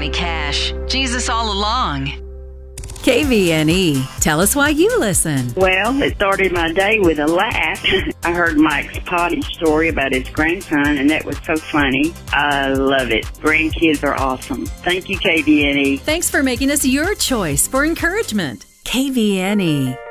Johnny Cash. Jesus all along. KVNE. Tell us why you listen. Well, it started my day with a laugh. I heard Mike's potty story about his grandson, and that was so funny. I love it. Grandkids are awesome. Thank you, KVNE. Thanks for making us your choice for encouragement. KVNE.